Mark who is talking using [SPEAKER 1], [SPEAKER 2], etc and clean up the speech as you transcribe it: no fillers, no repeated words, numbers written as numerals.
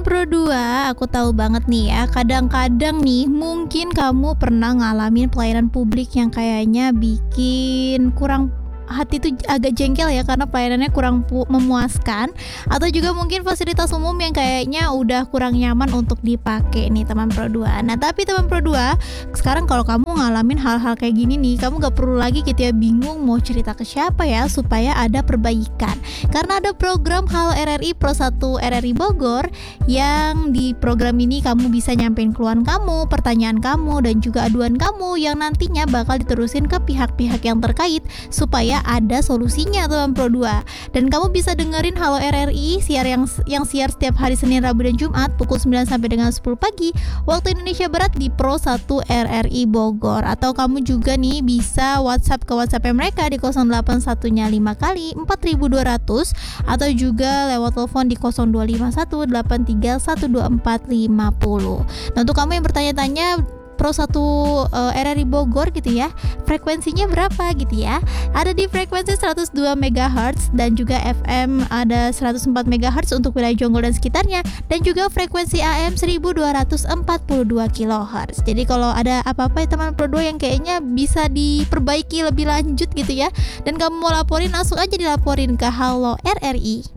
[SPEAKER 1] Pro 2, aku tahu banget nih ya, kadang-kadang nih mungkin kamu pernah ngalamin pelayanan publik yang kayaknya bikin kurang hati tuh agak jengkel ya karena pelayanannya kurang memuaskan, atau juga mungkin fasilitas umum yang kayaknya udah kurang nyaman untuk dipakai nih teman Pro 2. Nah, tapi teman Pro 2, sekarang kalau kamu ngalamin hal-hal kayak gini nih, kamu gak perlu lagi gitu ya bingung mau cerita ke siapa ya supaya ada perbaikan. Karena ada program Halo RRI Pro 1 RRI Bogor, yang di program ini kamu bisa nyampein keluhan kamu, pertanyaan kamu, dan juga aduan kamu yang nantinya bakal diterusin ke pihak-pihak yang terkait supaya ada solusinya teman Pro 2. Dan kamu bisa dengerin Halo RRI siar yang siar setiap hari Senin, Rabu, dan Jumat pukul 9 sampai dengan 10 pagi waktu Indonesia Barat di Pro 1 RRI Bogor. Atau kamu juga nih bisa WhatsApp ke WhatsApp mereka di 081-nya 5 kali 4200, atau juga lewat telepon di 0251831240. Nah, untuk kamu yang bertanya-tanya Pro 1 RRI Bogor gitu ya, frekuensinya berapa gitu ya, ada di frekuensi 102 MHz dan juga FM ada 104 MHz untuk wilayah Jonggol dan sekitarnya, dan juga frekuensi AM 1242 kHz. Jadi kalau ada apa-apa ya teman Pro 2 yang kayaknya bisa diperbaiki lebih lanjut gitu ya, dan kamu mau laporin, langsung aja dilaporin ke Halo RRI.